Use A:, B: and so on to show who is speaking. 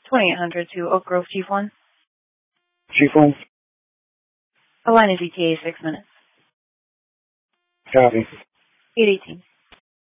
A: 2800 to Oak Grove, Chief 1.
B: Chief 1.
A: The line is ETA 6 minutes.
B: Copy.
A: 818.